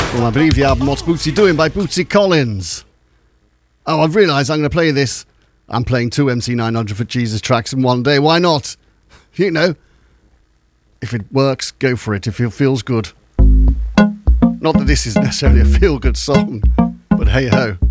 Well, I believe the album What's Bootsy Doing by Bootsy Collins. Oh, I've realised I'm going to play this. I'm playing 2 MC900 for Jesus tracks in one day. Why not? You know, if it works, go for it. If it feels good. Not that this is necessarily a feel-good song, but hey-ho.